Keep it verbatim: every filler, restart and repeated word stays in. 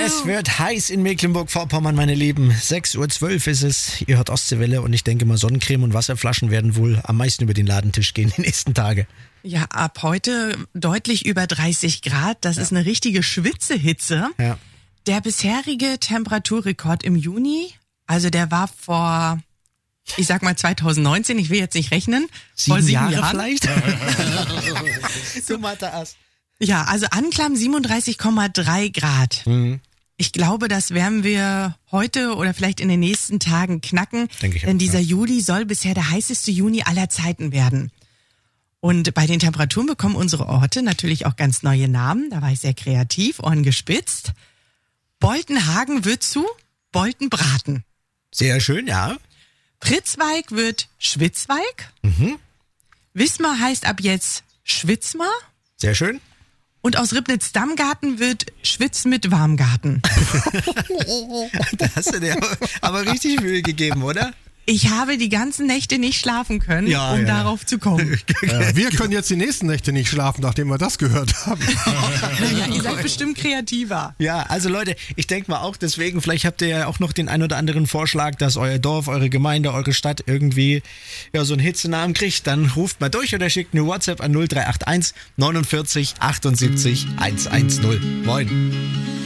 Es wird heiß in Mecklenburg-Vorpommern, meine Lieben. sechs Uhr zwölf ist es. Ihr hört Ostseewelle und ich denke mal, Sonnencreme und Wasserflaschen werden wohl am meisten über den Ladentisch gehen die nächsten Tage. Ja, ab heute deutlich über dreißig Grad. Das ja. ist eine richtige Schwitzehitze. Ja. Der bisherige Temperaturrekord im Juni, also der war vor, ich sag mal zweitausendneunzehn, ich will jetzt nicht rechnen. Sieben, vor sieben Jahre Jahren vielleicht? Du Mathe-Ass. Ja, also Anklam siebenunddreißig Komma drei Grad. Mhm. Ich glaube, das werden wir heute oder vielleicht in den nächsten Tagen knacken, Denke ich denn auch, dieser ja. Juli soll bisher der heißeste Juni aller Zeiten werden. Und bei den Temperaturen bekommen unsere Orte natürlich auch ganz neue Namen. Da war ich sehr kreativ, Ohren gespitzt. Boltenhagen wird zu Boltenbraten. Sehr schön, ja. Pritzweig wird Schwitzweig. Mhm. Wismar heißt ab jetzt Schwitzmar. Sehr schön. Und aus Ribnitz-Dammgarten wird Schwitz mit Warmgarten. Da hast du dir aber richtig Mühe gegeben, oder? Ich habe die ganzen Nächte nicht schlafen können, Ja, um ja. darauf zu kommen. Äh, wir können jetzt die nächsten Nächte nicht schlafen, nachdem wir das gehört haben. Naja, ihr seid bestimmt kreativer. Ja, also Leute, ich denke mal auch deswegen, vielleicht habt ihr ja auch noch den ein oder anderen Vorschlag, dass euer Dorf, eure Gemeinde, eure Stadt irgendwie ja so einen Hitzenamen kriegt. Dann ruft mal durch oder schickt eine WhatsApp an null drei acht eins neunundvierzig achtundsiebzig hundertzehn. Moin.